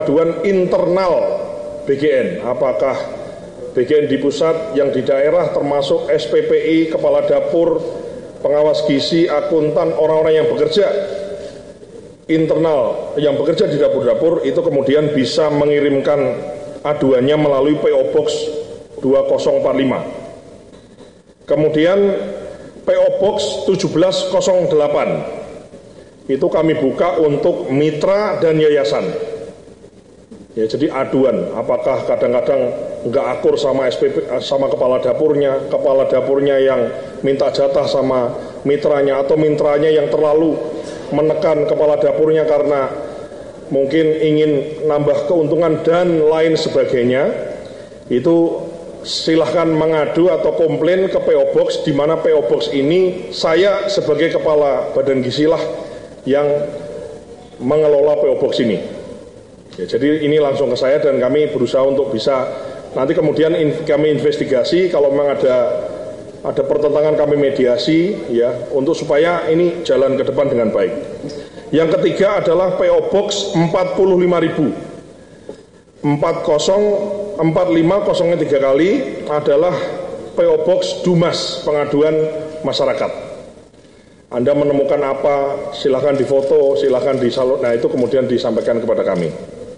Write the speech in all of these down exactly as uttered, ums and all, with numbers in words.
Aduan internal B G N, apakah B G N di pusat, yang di daerah termasuk S P P I, kepala dapur, pengawas gizi, akuntan, orang-orang yang bekerja internal, yang bekerja di dapur-dapur itu kemudian bisa mengirimkan aduannya melalui P O Box dua nol empat lima. Kemudian P O Box tujuh belas nol delapan itu kami buka untuk mitra dan yayasan. Ya, jadi aduan, apakah kadang-kadang nggak akur sama S P P, sama kepala dapurnya, kepala dapurnya yang minta jatah sama mitranya, atau mitranya yang terlalu menekan kepala dapurnya karena mungkin ingin nambah keuntungan dan lain sebagainya. Itu silahkan mengadu atau komplain ke P O Box, di mana P O Box ini saya sebagai kepala badan gizi lah yang mengelola P O Box ini. Ya, jadi ini langsung ke saya dan kami berusaha untuk bisa nanti kemudian in, kami investigasi, kalau memang ada ada pertentangan kami mediasi ya, untuk supaya ini jalan ke depan dengan baik. Yang ketiga adalah P O Box empat puluh lima ribu empat nol empat lima nol tiga kali adalah P O Box Dumas, pengaduan masyarakat. Anda menemukan apa, silahkan difoto, silahkan disalur, nah itu kemudian disampaikan kepada kami.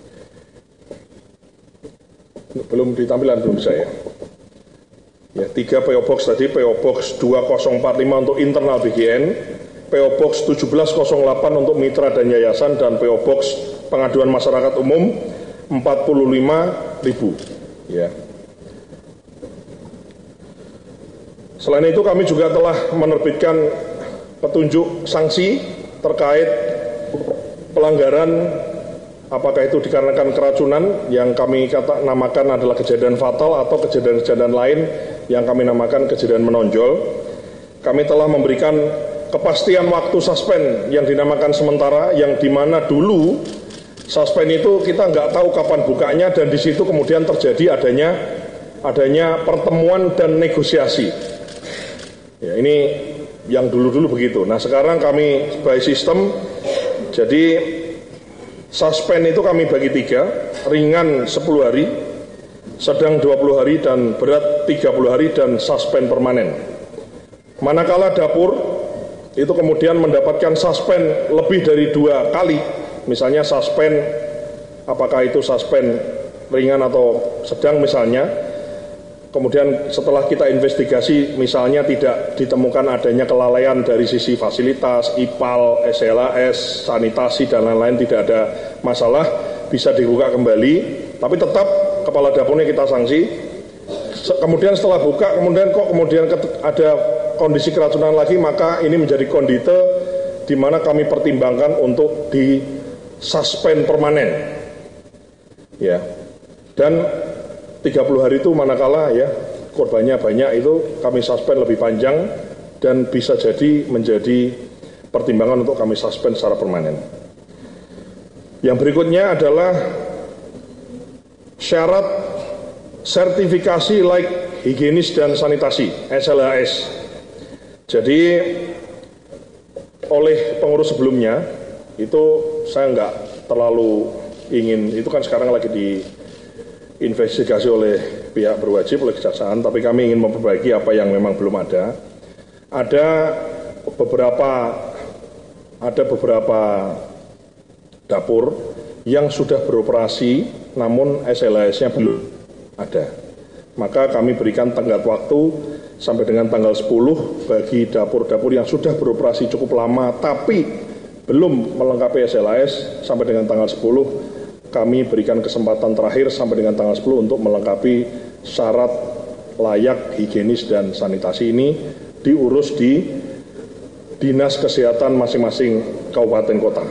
Belum ditampilan, belum bisa ya. Ya, tiga P O Box tadi, P O Box dua nol empat lima untuk internal B G N, P O Box tujuh belas nol delapan untuk mitra dan yayasan, dan P O Box pengaduan masyarakat umum empat puluh lima ribu. Ya. Selain itu kami juga telah menerbitkan petunjuk sanksi terkait pelanggaran, apakah itu dikarenakan keracunan yang kami kata namakan adalah kejadian fatal atau kejadian-kejadian lain yang kami namakan kejadian menonjol. Kami telah memberikan kepastian waktu suspend yang dinamakan sementara, yang dimana dulu suspend itu kita nggak tahu kapan bukanya, dan di situ kemudian terjadi adanya adanya pertemuan dan negosiasi. Ya, ini yang dulu-dulu begitu. Nah, sekarang kami by sistem, jadi suspend itu kami bagi tiga, ringan sepuluh hari, sedang dua puluh hari, dan berat tiga puluh hari, dan suspend permanen. Manakala dapur itu kemudian mendapatkan suspend lebih dari dua kali, misalnya suspend, apakah itu suspend ringan atau sedang misalnya, kemudian setelah kita investigasi misalnya tidak ditemukan adanya kelalaian dari sisi fasilitas, I P A L, S L A S, sanitasi dan lain-lain, tidak ada masalah, bisa dibuka kembali, tapi tetap kepala dapurnya kita sanksi. Kemudian setelah buka, kemudian kok kemudian ada kondisi keracunan lagi, maka ini menjadi kondite di mana kami pertimbangkan untuk di suspend permanen. Ya. Dan tiga puluh hari itu manakala ya korbannya banyak, itu kami suspend lebih panjang dan bisa jadi menjadi pertimbangan untuk kami suspend secara permanen. Yang berikutnya adalah syarat sertifikasi layak higienis dan sanitasi S L A S. Jadi oleh pengurus sebelumnya itu saya nggak terlalu ingin, itu kan sekarang lagi di investigasi oleh pihak berwajib, oleh kejaksaan, tapi kami ingin memperbaiki apa yang memang belum ada. Ada beberapa ada beberapa dapur yang sudah beroperasi namun S L A S-nya belum ada. Maka kami berikan tenggat waktu sampai dengan tanggal sepuluh bagi dapur-dapur yang sudah beroperasi cukup lama tapi belum melengkapi S L A S. Sampai dengan tanggal sepuluh kami berikan kesempatan terakhir sampai dengan tanggal sepuluh untuk melengkapi syarat layak higienis dan sanitasi ini, diurus di dinas kesehatan masing-masing kabupaten kota.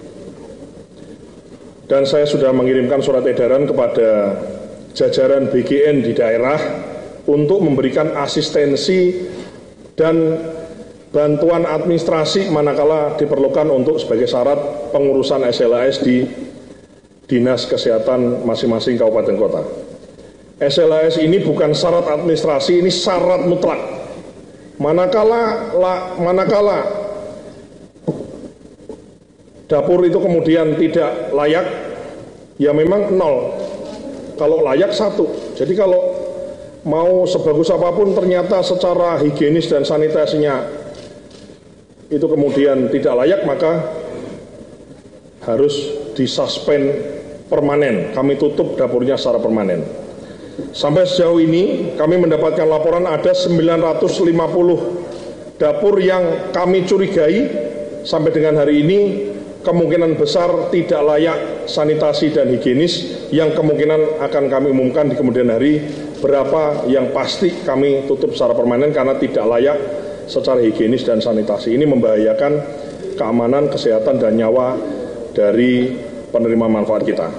Dan saya sudah mengirimkan surat edaran kepada jajaran B G N di daerah untuk memberikan asistensi dan bantuan administrasi manakala diperlukan untuk sebagai syarat pengurusan S L A S di dinas kesehatan masing-masing kabupaten kota. S L A S ini bukan syarat administrasi, ini syarat mutlak. Manakala la, manakala dapur itu kemudian tidak layak, ya memang nol. Kalau layak satu. Jadi kalau mau sebagus apapun ternyata secara higienis dan sanitasinya itu kemudian tidak layak, maka harus disuspend permanen. Kami tutup dapurnya secara permanen. Sampai sejauh ini kami mendapatkan laporan ada sembilan ratus lima puluh dapur yang kami curigai sampai dengan hari ini kemungkinan besar tidak layak sanitasi dan higienis, yang kemungkinan akan kami umumkan di kemudian hari berapa yang pasti kami tutup secara permanen karena tidak layak secara higienis dan sanitasi. Ini membahayakan keamanan, kesehatan, dan nyawa dari penerima manfaat kita.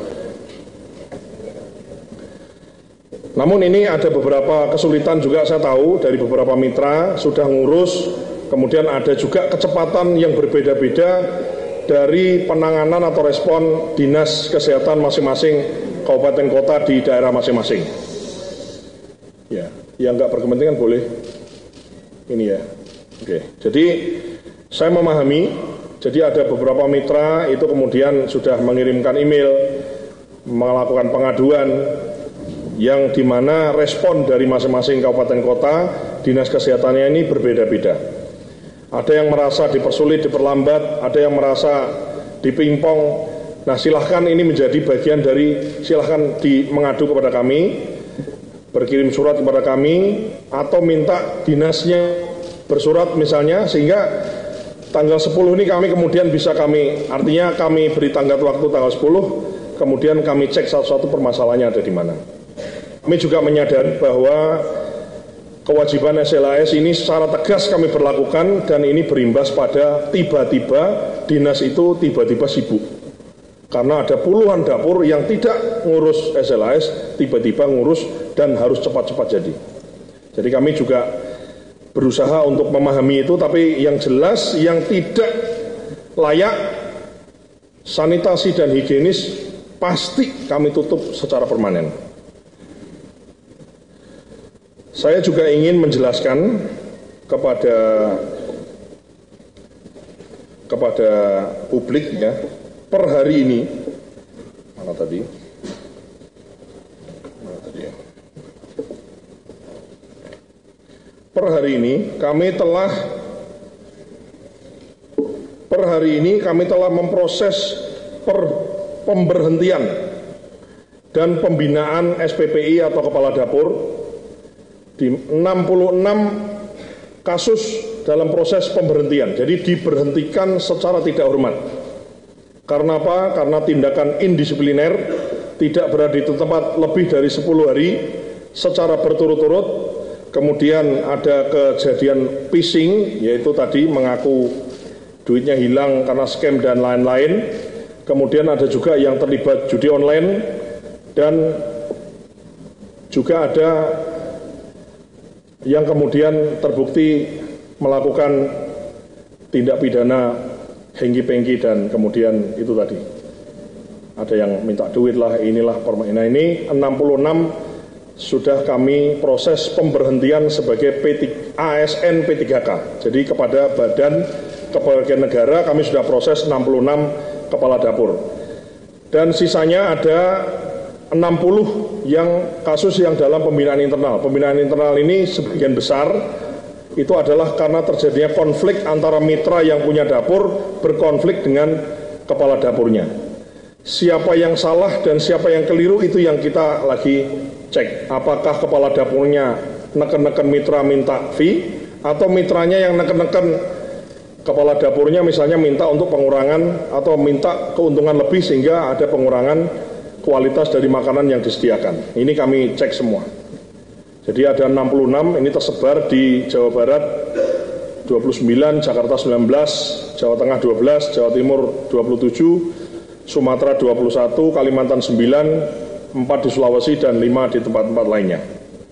Namun ini ada beberapa kesulitan juga, saya tahu dari beberapa mitra sudah ngurus, kemudian ada juga kecepatan yang berbeda-beda dari penanganan atau respon dinas kesehatan masing-masing kabupaten kota di daerah masing-masing. Ya, yang nggak berkepentingan boleh ini ya. Oke, jadi saya memahami, jadi ada beberapa mitra itu kemudian sudah mengirimkan email, melakukan pengaduan, yang dimana respon dari masing-masing kabupaten kota dinas kesehatannya ini berbeda-beda. Ada yang merasa dipersulit, diperlambat, ada yang merasa dipingpong. Nah, silahkan ini menjadi bagian dari, silahkan di, mengadu kepada kami, berkirim surat kepada kami, atau minta dinasnya bersurat misalnya, sehingga tanggal sepuluh ini kami kemudian bisa kami, artinya kami beri tanggal waktu tanggal sepuluh, kemudian kami cek satu-satu permasalahannya ada di mana. Kami juga menyadari bahwa kewajiban S L A S ini secara tegas kami berlakukan, dan ini berimbas pada tiba-tiba dinas itu tiba-tiba sibuk. Karena ada puluhan dapur yang tidak ngurus S L A S, tiba-tiba ngurus dan harus cepat-cepat jadi. Jadi kami juga berusaha untuk memahami itu, tapi yang jelas yang tidak layak sanitasi dan higienis pasti kami tutup secara permanen. Saya juga ingin menjelaskan kepada kepada publik ya, per hari ini, mana tadi? Mana tadi ya? Per hari ini kami telah per hari ini kami telah memproses per pemberhentian dan pembinaan S P P I atau kepala dapur di enam puluh enam kasus dalam proses pemberhentian. Jadi diberhentikan secara tidak hormat. Karena apa? Karena tindakan indisipliner, tidak berada di tempat lebih dari sepuluh hari secara berturut-turut. Kemudian ada kejadian phishing, yaitu tadi mengaku duitnya hilang karena scam dan lain-lain. Kemudian ada juga yang terlibat judi online, dan juga ada yang kemudian terbukti melakukan tindak pidana hengki-pengki, dan kemudian itu tadi ada yang minta duit lah, inilah permainan. Ini enam puluh enam sudah kami proses pemberhentian sebagai P tiga, A S N P tiga K. Jadi kepada Badan Kepegawaian Negara kami sudah proses enam puluh enam kepala dapur, dan sisanya ada enam puluh yang kasus yang dalam pembinaan internal. Pembinaan internal ini sebagian besar itu adalah karena terjadinya konflik antara mitra yang punya dapur berkonflik dengan kepala dapurnya. Siapa yang salah dan siapa yang keliru itu yang kita lagi cek. Apakah kepala dapurnya neken-neken mitra minta fee, atau mitranya yang neken-neken kepala dapurnya misalnya minta untuk pengurangan atau minta keuntungan lebih sehingga ada pengurangan kualitas dari makanan yang disediakan. Ini kami cek semua. Jadi ada enam puluh enam, ini tersebar di Jawa Barat dua puluh sembilan, Jakarta sembilan belas, Jawa Tengah dua belas, Jawa Timur dua puluh tujuh, Sumatera dua puluh satu, Kalimantan sembilan, empat di Sulawesi, dan lima di tempat-tempat lainnya.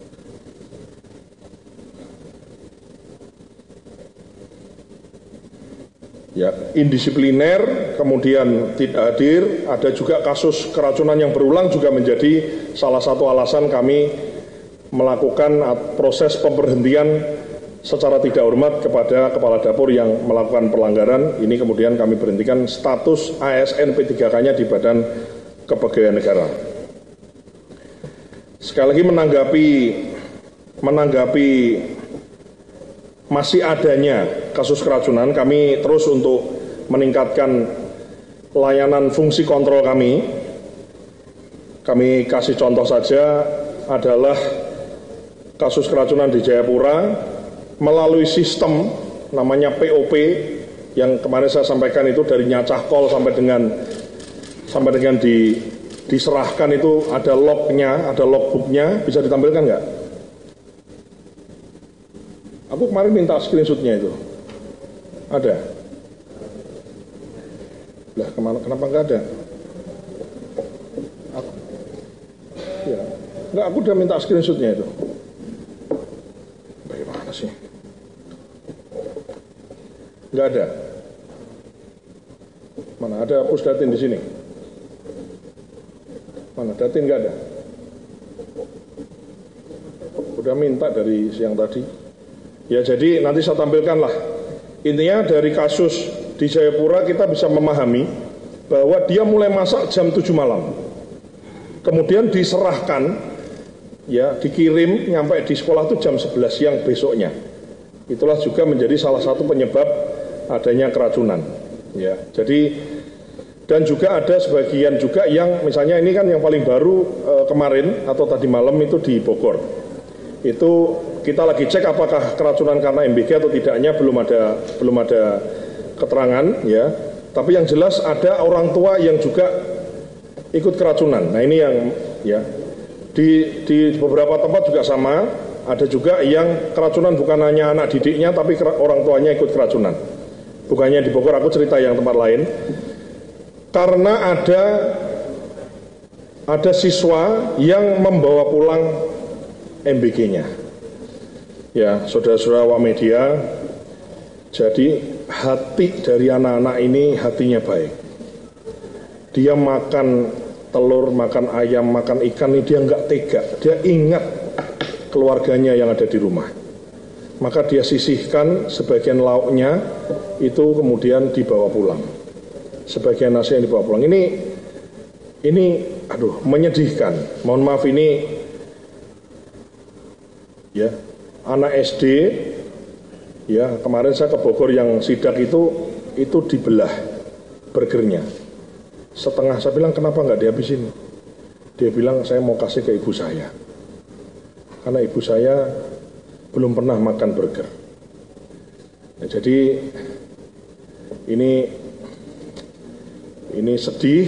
Ya, indisipliner, kemudian tidak hadir, ada juga kasus keracunan yang berulang juga menjadi salah satu alasan kami melakukan proses pemberhentian secara tidak hormat kepada kepala dapur yang melakukan pelanggaran. Ini kemudian kami berhentikan status A S N P tiga K-nya di Badan kepegawaian negara. Sekali lagi menanggapi menanggapi masih adanya kasus keracunan, kami terus untuk meningkatkan layanan fungsi kontrol kami. Kami kasih contoh saja adalah kasus keracunan di Jayapura melalui sistem namanya P O P yang kemarin saya sampaikan itu dari nyacah kol sampai dengan sampai dengan di, diserahkan itu ada lognya, ada logbooknya, bisa ditampilkan nggak? Aku kemarin minta screenshotnya itu, ada. Lah kemana? Kenapa nggak ada? Aku, ya, nggak. Aku udah minta screenshotnya itu. Bagaimana sih? Nggak ada. Mana ada pusdatin di sini? Mana datin nggak ada? Udah minta dari siang tadi. Ya jadi nanti saya tampilkan lah. Intinya dari kasus di Jayapura kita bisa memahami bahwa dia mulai masak jam tujuh malam. Kemudian diserahkan, ya dikirim nyampe di sekolah itu jam sebelas siang besoknya. Itulah juga menjadi salah satu penyebab adanya keracunan. Ya, jadi dan juga ada sebagian juga yang misalnya ini kan yang paling baru e, kemarin atau tadi malam itu di Bogor. Itu kita lagi cek apakah keracunan karena M B G atau tidaknya, belum ada belum ada keterangan ya. Tapi yang jelas ada orang tua yang juga ikut keracunan. Nah, ini yang ya di di beberapa tempat juga sama, ada juga yang keracunan bukan hanya anak didiknya tapi orang tuanya ikut keracunan. Bukannya di Bogor, aku cerita yang tempat lain. Karena ada ada siswa yang membawa pulang M B G-nya. Ya, saudara-saudara awak media, jadi hati dari anak-anak ini hatinya baik. Dia makan telur, makan ayam, makan ikan ini dia nggak tega. Dia ingat keluarganya yang ada di rumah. Maka dia sisihkan sebagian lauknya itu kemudian dibawa pulang. Sebagian nasi yang dibawa pulang. Ini ini aduh menyedihkan. Mohon maaf ini ya, anak S D ya, kemarin saya ke Bogor yang sidak itu itu dibelah burgernya. Setengah, saya bilang kenapa nggak dihabisin? Dia bilang saya mau kasih ke ibu saya. Karena ibu saya belum pernah makan burger. Nah, jadi ini ini sedih,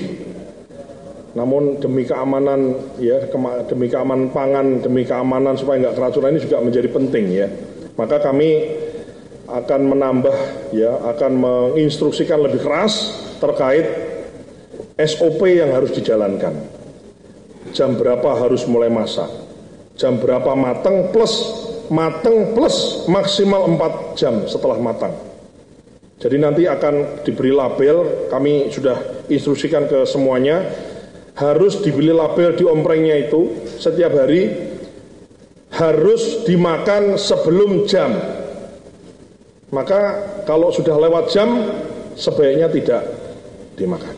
namun demi keamanan ya, demi keamanan pangan, demi keamanan supaya nggak keracunan ini juga menjadi penting ya. Maka kami akan menambah ya, akan menginstruksikan lebih keras terkait S O P yang harus dijalankan. Jam berapa harus mulai masak, jam berapa matang plus matang plus maksimal empat jam setelah matang. Jadi nanti akan diberi label, kami sudah instruksikan ke semuanya, harus dibeli label di omprengnya itu setiap hari harus dimakan sebelum jam. Maka kalau sudah lewat jam sebaiknya tidak dimakan.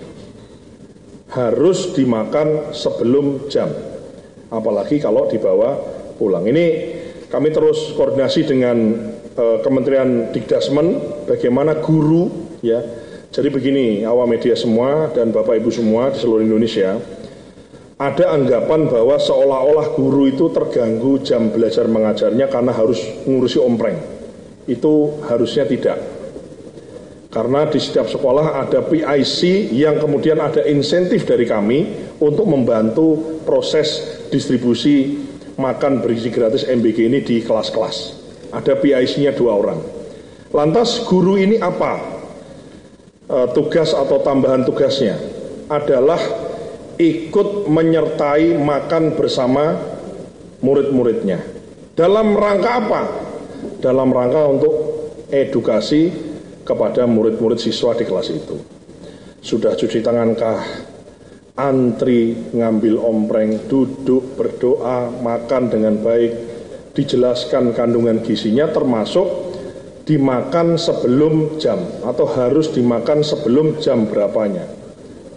Harus dimakan sebelum jam. Apalagi kalau dibawa pulang. Ini kami terus koordinasi dengan uh, Kementerian Dikdasmen bagaimana guru ya. Jadi begini, awak media semua dan Bapak Ibu semua di seluruh Indonesia, ada anggapan bahwa seolah-olah guru itu terganggu jam belajar mengajarnya karena harus ngurusi ompreng. Itu harusnya tidak. Karena di setiap sekolah ada P I C yang kemudian ada insentif dari kami untuk membantu proses distribusi makan bergizi gratis M B G ini di kelas-kelas. Ada P I C-nya dua orang. Lantas guru ini apa e, tugas atau tambahan tugasnya? Adalah ikut menyertai makan bersama murid-muridnya. Dalam rangka apa? Dalam rangka untuk edukasi kepada murid-murid siswa di kelas itu. Sudah cuci tangankah? Antri ngambil ompreng, duduk berdoa, makan dengan baik, dijelaskan kandungan gizinya termasuk dimakan sebelum jam atau harus dimakan sebelum jam berapanya.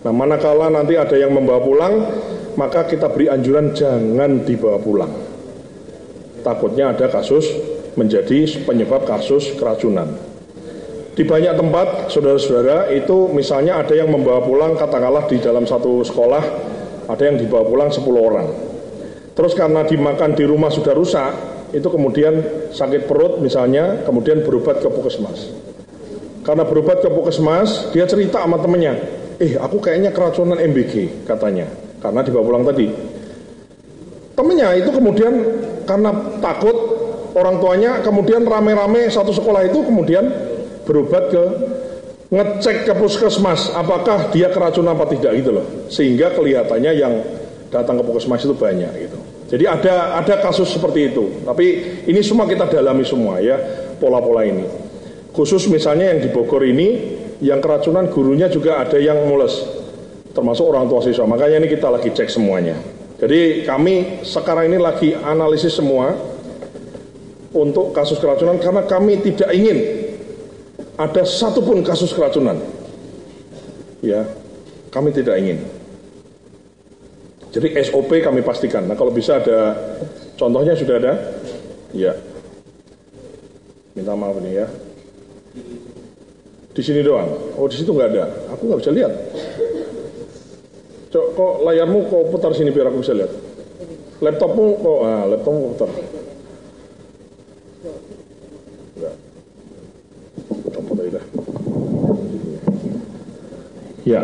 Nah, manakala nanti ada yang membawa pulang, maka kita beri anjuran jangan dibawa pulang. Takutnya ada kasus menjadi penyebab kasus keracunan. Di banyak tempat, saudara-saudara, itu misalnya ada yang membawa pulang, katakanlah di dalam satu sekolah, ada yang dibawa pulang sepuluh orang. Terus karena dimakan di rumah sudah rusak, itu kemudian sakit perut misalnya, kemudian berobat ke puskesmas. Karena berobat ke puskesmas, dia cerita sama temennya, eh aku kayaknya keracunan M B G katanya, karena dibawa pulang tadi. Temennya itu kemudian karena takut, orang tuanya kemudian rame-rame satu sekolah itu kemudian berobat ke, ngecek ke puskesmas apakah dia keracunan apa tidak gitu loh, sehingga kelihatannya yang datang ke puskesmas itu banyak gitu. Jadi ada ada kasus seperti itu, tapi ini semua kita dalami semua ya, pola-pola ini. Khusus misalnya yang di Bogor ini, yang keracunan gurunya juga ada yang mules, termasuk orang tua siswa. Makanya ini kita lagi cek semuanya. Jadi kami sekarang ini lagi analisis semua untuk kasus keracunan, karena kami tidak ingin ada satupun kasus keracunan. Ya, kami tidak ingin. Jadi S O P kami pastikan. Nah, kalau bisa ada contohnya sudah ada. Ya. Minta maaf nih ya. Di sini doang. Oh, di situ nggak ada. Aku nggak bisa lihat. Cok, kok layarmu kok putar sini biar aku bisa lihat. Laptopmu kok, ah, laptopmu putar. Enggak. Copot aja dah. Ya.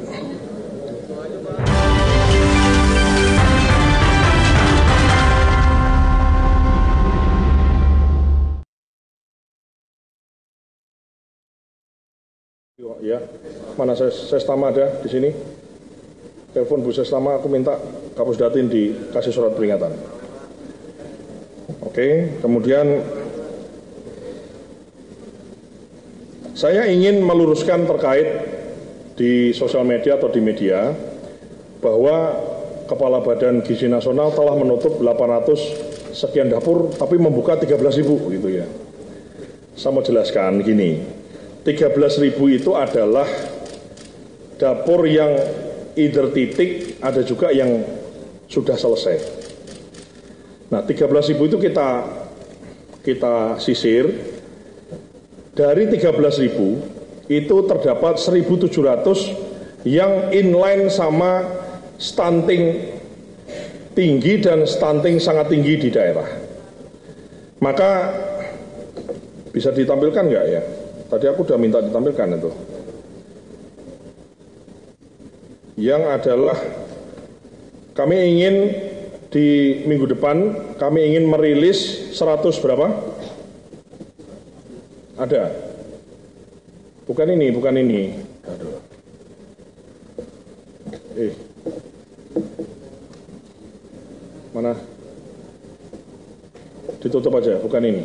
Ya, mana saya Sestama ada di sini? Telepon Bu Sestama, aku minta Kapus Datin dikasih surat peringatan. Oke, kemudian saya ingin meluruskan terkait di sosial media atau di media bahwa Kepala Badan Gizi Nasional telah menutup delapan ratus sekian dapur tapi membuka tiga belas ribu gitu ya. Saya mau jelaskan gini, tiga belas ribu itu adalah dapur yang either titik, ada juga yang sudah selesai. Nah, tiga belas ribu itu kita kita sisir. Dari tiga belas ribu itu terdapat seribu tujuh ratus yang inline sama stunting tinggi dan stunting sangat tinggi di daerah. Maka bisa ditampilkan nggak ya? Tadi aku udah minta ditampilkan itu. Yang adalah kami ingin di minggu depan kami ingin merilis seratus berapa? Ada. Bukan ini, bukan ini. Aduh. Eh. Mana? Ditutup aja, bukan ini.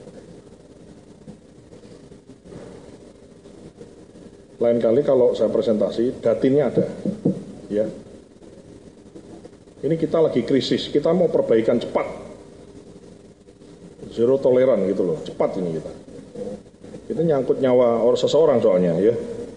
Lain kali kalau saya presentasi, datinnya ada. Ya. Ini kita lagi krisis, kita mau perbaikan cepat. Zero toleran gitu loh, cepat ini kita. Kita nyangkut nyawa orang seseorang soalnya ya.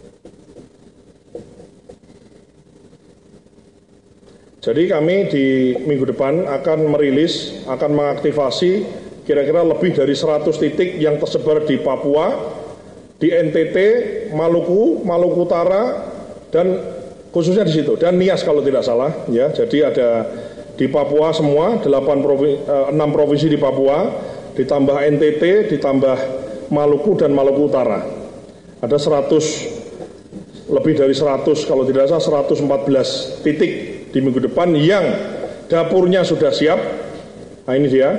Jadi kami di minggu depan akan merilis, akan mengaktifasi kira-kira lebih dari seratus titik yang tersebar di Papua, di N T T, Maluku, Maluku Utara, dan khususnya di situ, dan Nias kalau tidak salah, ya. Jadi ada di Papua semua, delapan provinsi, enam provinsi di Papua, ditambah N T T, ditambah Maluku dan Maluku Utara. Ada seratus, lebih dari seratus, kalau tidak salah seratus empat belas titik di minggu depan yang dapurnya sudah siap. Nah ini dia.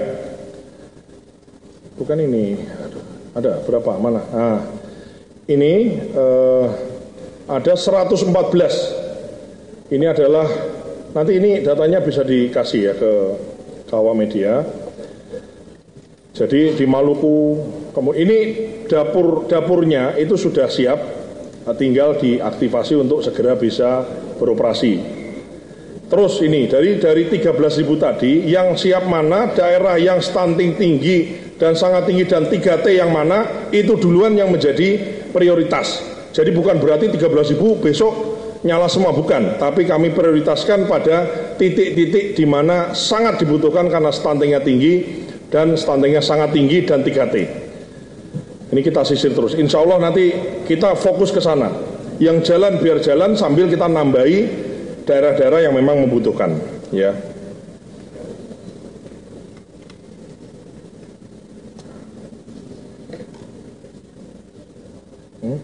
Bukan ini. Aduh, ada berapa? Mana? Nah, ini eh, ada seratus empat belas. Ini adalah, nanti ini datanya bisa dikasih ya ke Kawa Media. Jadi di Maluku, ini dapur dapurnya itu sudah siap, tinggal diaktifasi untuk segera bisa beroperasi. Terus ini dari dari tiga belas ribu tadi yang siap mana, daerah yang stunting tinggi dan sangat tinggi dan tiga T yang mana, itu duluan yang menjadi prioritas. Jadi bukan berarti tiga belas ribu besok nyala semua, bukan, tapi kami prioritaskan pada titik-titik di mana sangat dibutuhkan karena stuntingnya tinggi dan stuntingnya sangat tinggi dan tiga T. Ini kita sisir terus. Insya Allah nanti kita fokus ke sana. Yang jalan biar jalan sambil kita nambahi daerah-daerah yang memang membutuhkan. Ya. Hmm?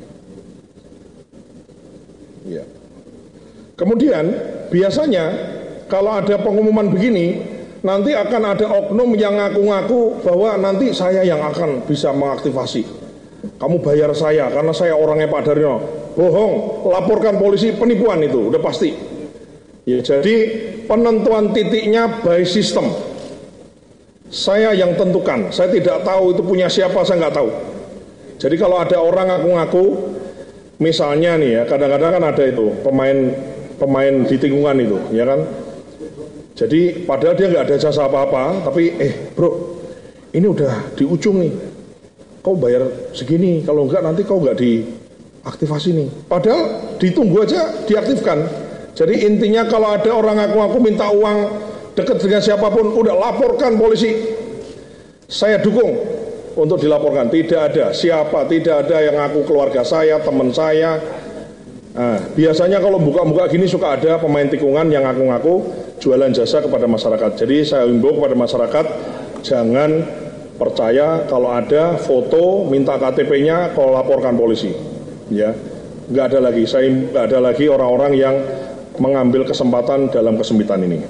Ya. Kemudian biasanya kalau ada pengumuman begini, nanti akan ada oknum yang ngaku-ngaku bahwa nanti saya yang akan bisa mengaktifasi. Kamu bayar saya karena saya orangnya Pak Daryono. Bohong, laporkan polisi, penipuan itu udah pasti. Ya, jadi penentuan titiknya by system. Saya yang tentukan. Saya tidak tahu itu punya siapa, saya nggak tahu. Jadi kalau ada orang ngaku-ngaku, misalnya nih ya, kadang-kadang kan ada itu pemain pemain di tikungan itu, ya kan? Jadi padahal dia nggak ada jasa apa-apa, tapi eh bro, ini udah di ujung nih, kau bayar segini, kalau enggak nanti kau nggak diaktifasi nih. Padahal ditunggu aja diaktifkan. Jadi intinya kalau ada orang ngaku-ngaku minta uang dekat dengan siapapun, udah laporkan polisi. Saya dukung untuk dilaporkan. Tidak ada siapa, tidak ada yang ngaku keluarga saya, teman saya. Nah, biasanya kalau buka-buka gini suka ada pemain tikungan yang ngaku-ngaku jualan jasa kepada masyarakat. Jadi saya himbau kepada masyarakat jangan percaya kalau ada foto minta K T P-nya kalau laporkan polisi. Ya, nggak ada lagi. Saya nggak ada lagi orang-orang yang mengambil kesempatan dalam kesempitan ini.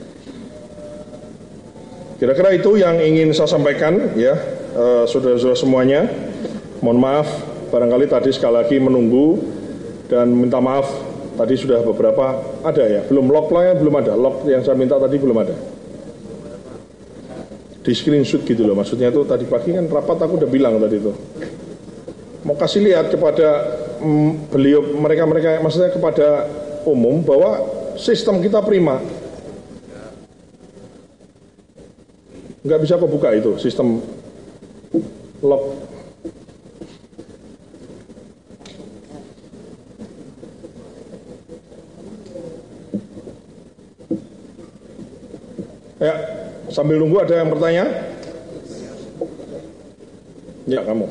Kira-kira itu yang ingin saya sampaikan ya, eh, saudara-saudara semuanya. Mohon maaf, barangkali tadi sekali lagi menunggu. Dan minta maaf, tadi sudah beberapa ada ya, belum log lah ya, belum ada log yang saya minta tadi belum ada. Di screenshot gitu loh, maksudnya itu tadi pagi kan rapat aku udah bilang tadi itu. Mau kasih lihat kepada mm, beliau, mereka-mereka, maksudnya kepada umum bahwa sistem kita prima. Nggak bisa kok buka itu sistem log. Ya, sambil nunggu ada yang bertanya? Ya, kamu.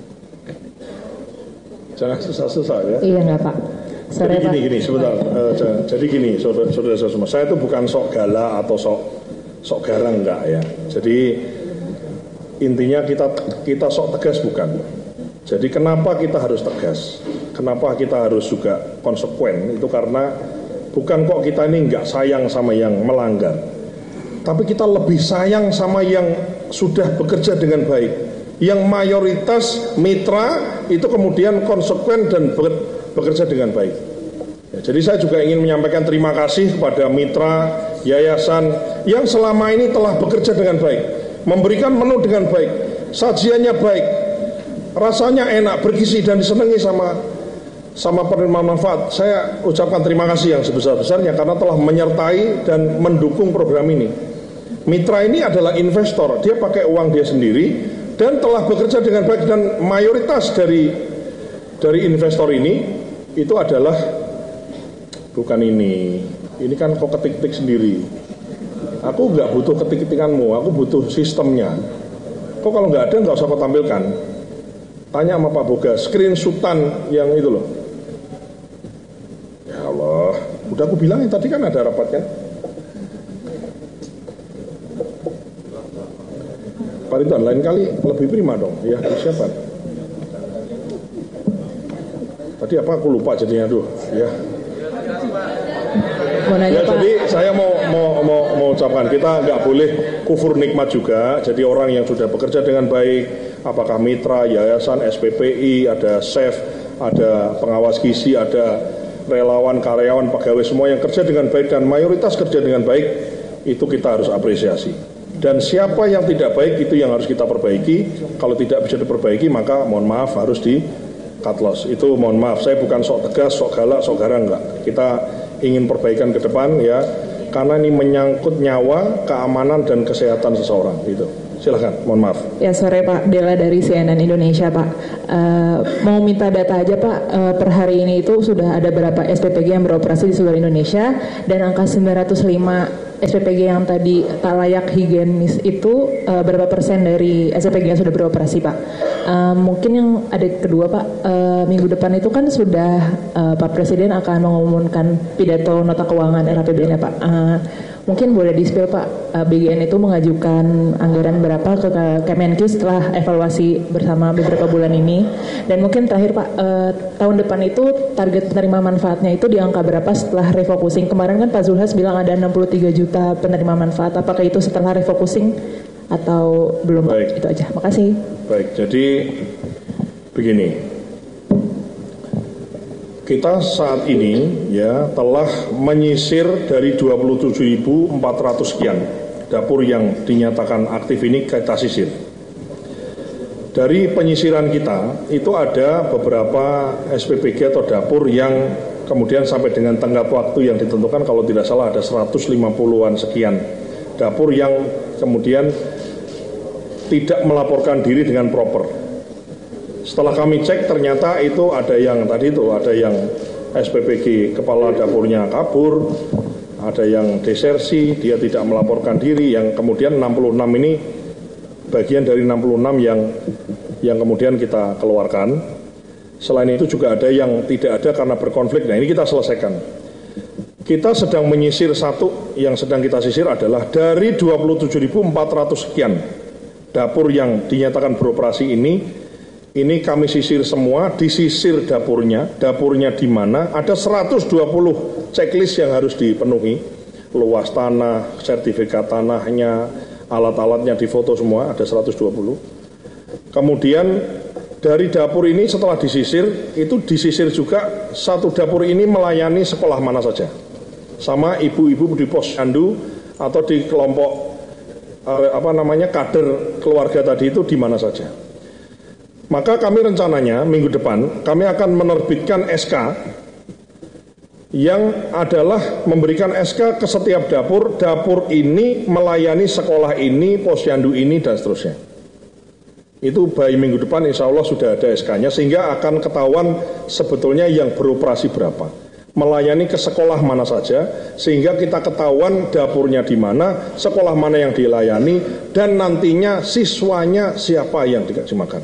Jangan susah-susah ya. Iya enggak Pak. Sorry, jadi gini, gini, sebentar. Uh, jadi gini, saudara-saudara semua. Saya itu bukan sok galak atau sok sok garang enggak ya. Jadi intinya kita kita sok tegas bukan. Jadi kenapa kita harus tegas? Kenapa kita harus juga konsekuen? Itu karena bukan kok kita ini enggak sayang sama yang melanggar. Tapi kita lebih sayang sama yang sudah bekerja dengan baik. Yang mayoritas mitra itu kemudian konsekuen dan bekerja dengan baik. Ya, jadi saya juga ingin menyampaikan terima kasih kepada mitra, yayasan yang selama ini telah bekerja dengan baik. Memberikan menu dengan baik, sajiannya baik, rasanya enak, bergizi dan disenangi sama sama penerima manfaat. Saya ucapkan terima kasih yang sebesar-besarnya karena telah menyertai dan mendukung program ini. Mitra ini adalah investor, dia pakai uang dia sendiri dan telah bekerja dengan baik, dan mayoritas dari dari investor ini itu adalah bukan ini, ini kan kok ketik-ketik sendiri. Aku nggak butuh ketik-ketikanmu, aku butuh sistemnya. Kok kalau nggak ada nggak usah kau tampilkan. Tanya sama Pak Boga, screenshotan yang itu loh. Ya Allah, udah aku bilangin tadi kan ada rapat kan. Pak Ridwan, lain kali lebih prima dong, ya persiapan. Tadi apa aku lupa jadinya, aduh, ya. Ya, jadi saya mau mau mau mau ucapkan kita nggak boleh kufur nikmat juga. Jadi orang yang sudah bekerja dengan baik, apakah mitra, yayasan, S P P I, ada chef, ada pengawas gizi, ada relawan, karyawan, pegawai, semua yang kerja dengan baik dan mayoritas kerja dengan baik, itu kita harus apresiasi. Dan siapa yang tidak baik itu yang harus kita perbaiki. Kalau tidak bisa diperbaiki maka mohon maaf harus di cut loss. Itu mohon maaf, saya bukan sok tegas, sok galak, sok garang, enggak. Kita ingin perbaikan ke depan ya, karena ini menyangkut nyawa, keamanan dan kesehatan seseorang gitu. Silahkan, mohon maaf. Ya, sore Pak, Dela dari C N N Indonesia Pak. Uh, mau minta data aja Pak, uh, per hari ini itu sudah ada berapa S P P G yang beroperasi di seluruh Indonesia, dan angka sembilan ratus lima S P P G yang tadi tak layak higienis itu uh, berapa persen dari S P P G yang sudah beroperasi Pak? Uh, mungkin yang ada kedua Pak, uh, minggu depan itu kan sudah uh, Pak Presiden akan mengumumkan pidato nota keuangan R A P B N ya Pak. Uh, Mungkin boleh di-spill Pak, B G N itu mengajukan anggaran berapa ke Kemenq setelah evaluasi bersama beberapa bulan ini. Dan mungkin terakhir Pak, eh, tahun depan itu target penerima manfaatnya itu di angka berapa setelah refocusing? Kemarin kan Pak Zulhas bilang ada enam puluh tiga juta penerima manfaat, apakah itu setelah refocusing atau belum? Baik. Itu aja, makasih. Baik, jadi begini. Kita saat ini ya telah menyisir dari dua puluh tujuh ribu empat ratus sekian dapur yang dinyatakan aktif ini kita sisir. Dari penyisiran kita itu ada beberapa S P P G atau dapur yang kemudian sampai dengan tenggat waktu yang ditentukan, kalau tidak salah ada seratus lima puluhan sekian dapur yang kemudian tidak melaporkan diri dengan proper. Setelah kami cek ternyata itu ada yang tadi itu ada yang S P P G kepala dapurnya kabur, ada yang desersi, dia tidak melaporkan diri, yang kemudian enam puluh enam ini bagian dari enam puluh enam yang yang kemudian kita keluarkan. Selain itu juga ada yang tidak ada karena berkonflik. Nah, ini kita selesaikan. Kita sedang menyisir, satu yang sedang kita sisir adalah dari dua puluh tujuh ribu empat ratus sekian dapur yang dinyatakan beroperasi ini. Ini kami sisir semua, disisir dapurnya, dapurnya di mana, ada seratus dua puluh checklist yang harus dipenuhi, luas tanah, sertifikat tanahnya, alat-alatnya difoto semua, ada seratus dua puluh. Kemudian dari dapur ini setelah disisir, itu disisir juga satu dapur ini melayani sekolah mana saja, sama ibu-ibu di posyandu atau di kelompok apa namanya kader keluarga tadi itu di mana saja. Maka kami rencananya minggu depan kami akan menerbitkan S K yang adalah memberikan S K ke setiap dapur, dapur ini melayani sekolah ini, posyandu ini, dan seterusnya. Itu by minggu depan insya Allah sudah ada S K-nya, sehingga akan ketahuan sebetulnya yang beroperasi berapa, melayani ke sekolah mana saja, sehingga kita ketahuan dapurnya di mana, sekolah mana yang dilayani, dan nantinya siswanya siapa yang dikasih makan.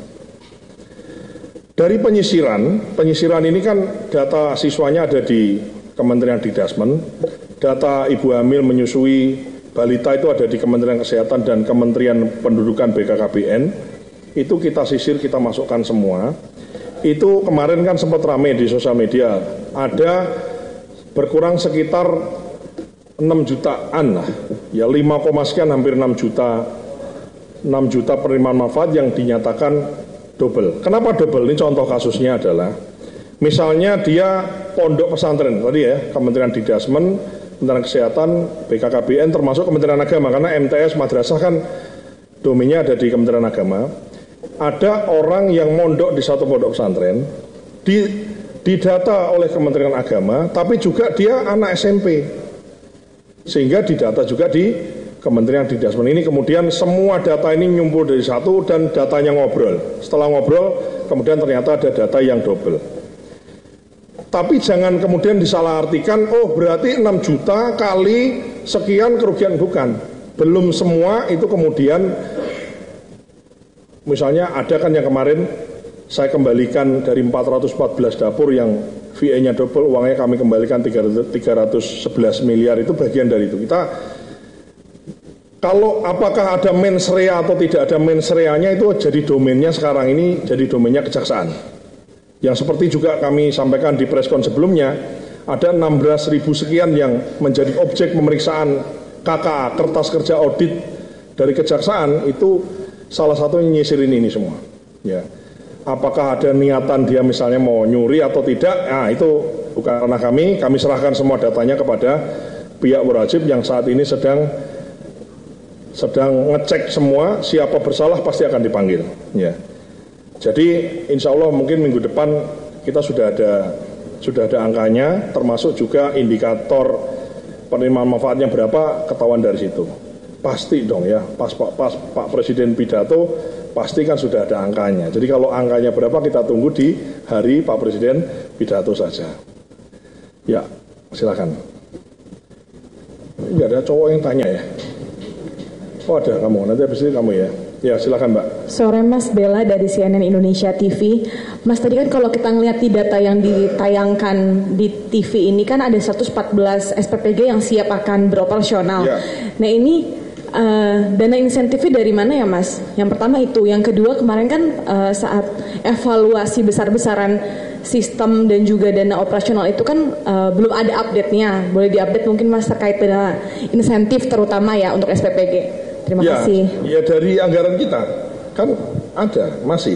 Dari penyisiran, penyisiran ini kan data siswanya ada di Kementerian Didasmen, data ibu hamil menyusui balita itu ada di Kementerian Kesehatan dan Kementerian Pendudukan B K K B N, itu kita sisir, kita masukkan semua. Itu kemarin kan sempat rame di sosial media, ada berkurang sekitar enam jutaan lah, ya lima, sekian hampir enam juta, enam juta penerimaan manfaat yang dinyatakan double. Kenapa double? Ini contoh kasusnya adalah misalnya dia pondok pesantren tadi ya, Kementerian Didasmen, Kementerian Kesehatan, B K K B N, termasuk Kementerian Agama, karena M T S madrasah kan domainnya ada di Kementerian Agama. Ada orang yang mondok di satu pondok pesantren di didata oleh Kementerian Agama, tapi juga dia anak S M P, sehingga didata juga di Kementerian Didasmen. Ini kemudian semua data ini nyumpul dari satu dan datanya ngobrol. Setelah ngobrol kemudian ternyata ada data yang double. Tapi jangan kemudian disalahartikan, oh berarti enam juta kali sekian kerugian, bukan. Belum semua itu kemudian, misalnya ada kan yang kemarin saya kembalikan dari empat ratus empat belas dapur yang V A-nya double, uangnya kami kembalikan tiga ratus sebelas miliar, itu bagian dari itu. Kita kalau apakah ada mens rea atau tidak ada mens rea-nya itu jadi domainnya sekarang ini, jadi domainnya kejaksaan. Yang seperti juga kami sampaikan di preskon sebelumnya, ada enam belas ribu sekian yang menjadi objek pemeriksaan K K A, kertas kerja audit dari kejaksaan, itu salah satunya nyisirin ini semua. Ya. Apakah ada niatan dia misalnya mau nyuri atau tidak, nah itu bukan ranah kami, kami serahkan semua datanya kepada pihak berwajib yang saat ini sedang sedang ngecek semua, siapa bersalah pasti akan dipanggil. Ya. Jadi insya Allah mungkin minggu depan kita sudah ada sudah ada angkanya, termasuk juga indikator penerimaan manfaatnya berapa, ketahuan dari situ. pasti dong ya, pas, pas, pas Pak Presiden pidato pasti kan sudah ada angkanya. Jadi kalau angkanya berapa kita tunggu di hari Pak Presiden pidato saja. Ya, silakan. Enggak ada cowok yang tanya ya. Oh ada kamu, nanti habis ini kamu ya. Ya silakan Mbak. Sore Mas, Bella dari C N N Indonesia T V. Mas, tadi kan kalau kita ngeliat di data yang ditayangkan di T V ini kan ada seratus empat belas S P P G yang siap akan beroperasional. Ya. Nah ini uh, dana insentifnya dari mana ya Mas? Yang pertama itu. Yang kedua kemarin kan uh, saat evaluasi besar-besaran sistem dan juga dana operasional itu kan uh, belum ada update-nya. Boleh diupdate mungkin Mas terkait dana insentif terutama ya untuk S P P G. Terima ya, kasih. Ya dari anggaran kita kan ada masih.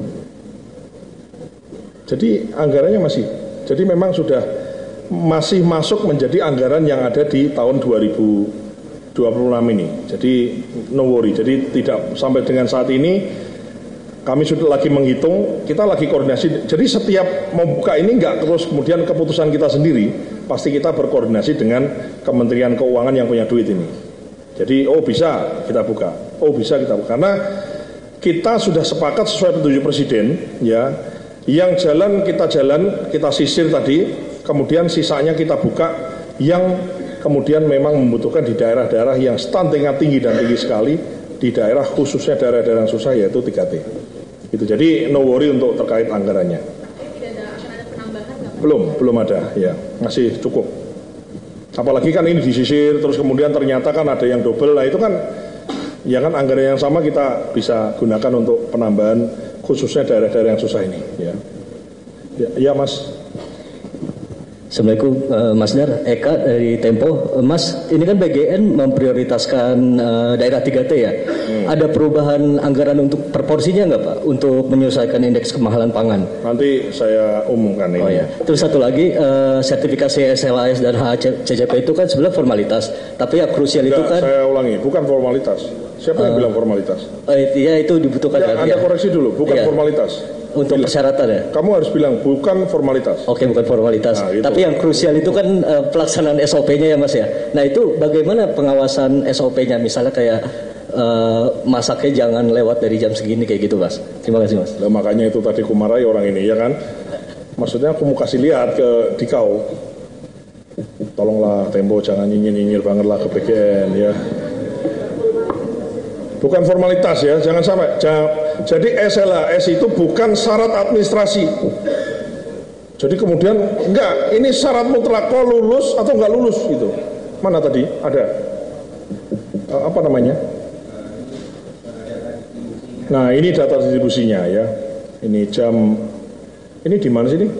Jadi anggarannya masih. Jadi memang sudah masih masuk menjadi anggaran yang ada di tahun dua ribu dua puluh enam ini. Jadi no worry. Jadi tidak sampai dengan saat ini kami sudah lagi menghitung, kita lagi koordinasi. Jadi setiap membuka ini enggak terus kemudian keputusan kita sendiri, pasti kita berkoordinasi dengan Kementerian Keuangan yang punya duit ini. Jadi oh bisa kita buka, oh bisa kita buka. Karena kita sudah sepakat sesuai petunjuk Presiden, ya, yang jalan kita jalan, kita sisir tadi, kemudian sisanya kita buka, yang kemudian memang membutuhkan di daerah-daerah yang stuntingnya tinggi dan tinggi sekali, di daerah khususnya daerah-daerah yang susah yaitu tiga T. Itu jadi no worry untuk terkait anggarannya. Tidak ada, akan ada penambahan nggak? Belum, belum ada, ya, masih cukup. Apalagi kan ini disisir, terus kemudian ternyata kan ada yang double, lah itu kan, ya kan anggaran yang sama kita bisa gunakan untuk penambahan khususnya daerah-daerah yang susah ini. Ya, ya, ya Mas. Assalamualaikum uh, Mas Dar, Eka dari Tempo. uh, Mas, ini kan B G N memprioritaskan uh, daerah tiga T ya. Hmm. Ada perubahan anggaran untuk proporsinya nggak Pak untuk menyelesaikan indeks kemahalan pangan? Nanti saya umumkan ini. Oh ya. Terus satu lagi, uh, sertifikasi S L A S dan H A C C P itu kan sebenarnya formalitas, tapi yang krusial Enggak, itu kan. Saya ulangi, bukan formalitas. Siapa uh, yang bilang formalitas? Uh, iya itu dibutuhkan. Ya, kan? Anda ya. koreksi dulu, bukan ya. formalitas. Untuk bilang. persyaratan ya? Kamu harus bilang bukan formalitas. Oke, bukan formalitas. Nah, gitu. Tapi yang krusial itu kan uh, pelaksanaan S O P-nya ya Mas ya. Nah itu bagaimana pengawasan S O P-nya? Misalnya kayak uh, masaknya jangan lewat dari jam segini kayak gitu Mas. Terima kasih Mas. Nah, makanya itu tadi kumarahi orang ini ya kan. Maksudnya aku mau kasih lihat ke Dikau. Tolonglah Tempo jangan nyinyir-nyinyir banget lah ke B G N ya. Bukan formalitas ya, jangan sampai. Jadi S L A S itu bukan syarat administrasi. Jadi kemudian enggak, ini syarat mutlak kok lulus atau enggak lulus gitu. Mana tadi? Ada. Uh, apa namanya? Nah, ini data distribusinya ya. Ini jam ini di mana sih ini?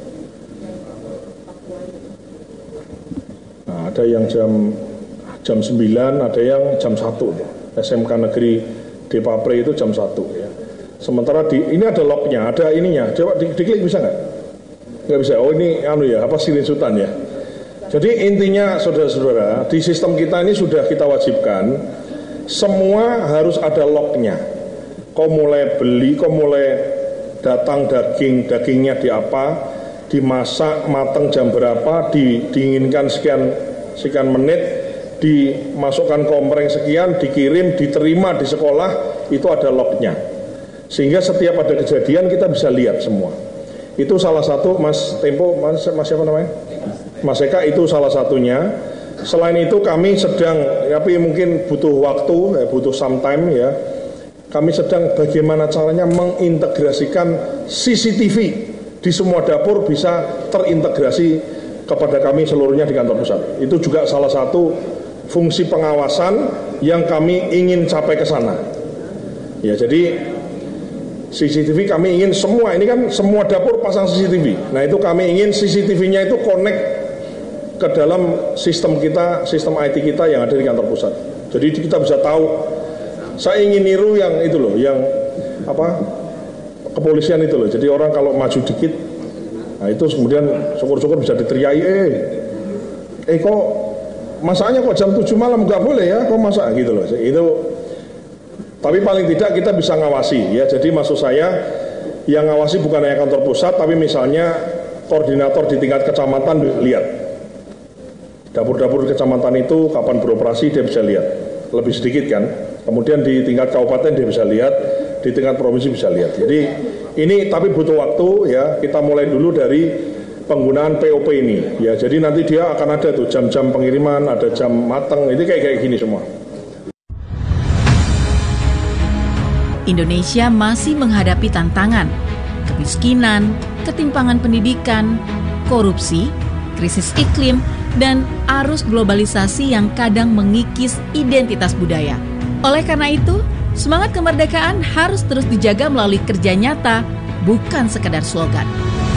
Nah, ada yang jam jam sembilan, ada yang jam satu tuh. S M K Negeri Depapre itu jam satu ya. Sementara di ini ada lognya, ada ininya. Coba di, diklik bisa nggak? Nggak bisa. Oh ini anu ya, apa screenshotan ya. Jadi intinya saudara-saudara, di sistem kita ini sudah kita wajibkan semua harus ada lognya. Kau mulai beli, kau mulai datang daging, dagingnya di apa, dimasak matang jam berapa, didinginkan sekian sekian menit, dimasukkan kompreng sekian, dikirim, diterima di sekolah, itu ada lognya. Sehingga setiap ada kejadian kita bisa lihat semua. Itu salah satu Mas Tempo, Mas, mas siapa namanya? Mas Eka itu salah satunya. Selain itu kami sedang, tapi mungkin butuh waktu, ya, butuh some time ya. Kami sedang bagaimana caranya mengintegrasikan C C T V di semua dapur bisa terintegrasi kepada kami seluruhnya di kantor pusat. Itu juga salah satu fungsi pengawasan yang kami ingin capai ke sana. Ya, jadi C C T V kami ingin semua, ini kan semua dapur pasang C C T V. Nah, itu kami ingin C C T V-nya itu connect ke dalam sistem kita, sistem I T kita yang ada di kantor pusat. Jadi kita bisa tahu. Saya ingin niru yang itu loh, yang apa? Kepolisian itu loh. Jadi orang kalau maju dikit, nah itu kemudian syukur-syukur bisa diteriaki, eh, eh kok masaknya kok jam tujuh malam nggak boleh ya, kok masak gitu loh. Itu, tapi paling tidak kita bisa ngawasi ya. Jadi maksud saya yang ngawasi bukan hanya kantor pusat, tapi misalnya koordinator di tingkat kecamatan lihat dapur-dapur kecamatan itu kapan beroperasi dia bisa lihat. lebih sedikit kan. Kemudian di tingkat kabupaten dia bisa lihat, di tingkat provinsi bisa lihat. Jadi ini tapi butuh waktu ya. Kita mulai dulu dari penggunaan P O P ini ya. Jadi nanti dia akan ada tuh jam-jam pengiriman, ada jam mateng. Ini kayak kayak gini semua. Indonesia masih menghadapi tantangan, kemiskinan, ketimpangan pendidikan, korupsi, krisis iklim, dan arus globalisasi yang kadang mengikis identitas budaya. Oleh karena itu, semangat kemerdekaan harus terus dijaga melalui kerja nyata, bukan sekedar slogan.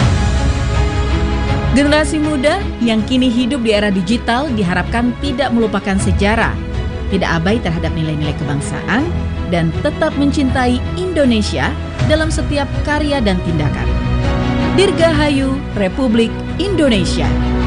Generasi muda yang kini hidup di era digital diharapkan tidak melupakan sejarah, tidak abai terhadap nilai-nilai kebangsaan, dan tetap mencintai Indonesia dalam setiap karya dan tindakan. Dirgahayu Republik Indonesia.